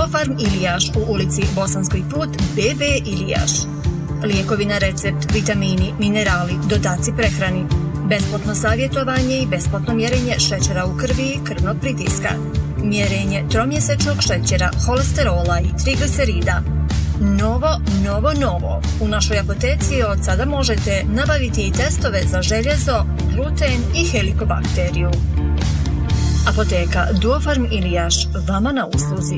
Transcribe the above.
Duofarm Ilijaš u ulici Bosanski put BB Ilijaš. Lijekovi na recept, vitamini, minerali, dodaci prehrani, besplatno savjetovanje i besplatno mjerenje šećera u krvi i krvnog pritiska, mjerenje tromjesečnog šećera, holesterola i triglicerida. Novo. U našoj apoteci od sada možete nabaviti i testove za željezo, gluten i helikobakteriju. Apoteka Duofarm Ilijaš, vama na usluzi.